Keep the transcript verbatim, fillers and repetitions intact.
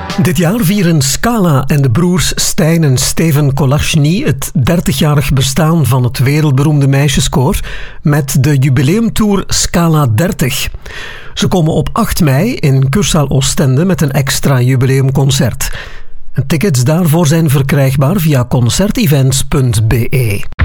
Dit jaar vieren Scala en de broers Stijn en Steven Kolachny het dertigjarig bestaan van het wereldberoemde meisjeskoor met de jubileumtour Scala dertig. Ze komen op acht mei in Kursaal Oostende met een extra jubileumconcert. Tickets daarvoor zijn verkrijgbaar via concertevents punt be.